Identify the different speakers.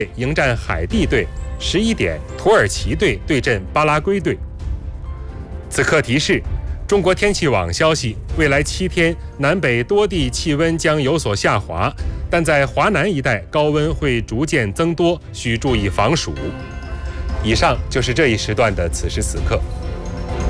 Speaker 1: 迎战海地队；11点，土耳其队对阵巴拉圭队。此刻提示：中国天气网消息，未来7天南北多地气温将有所下滑，但在华南一带高温会逐渐增多，需注意防暑。以上就是这一时段的此时此刻。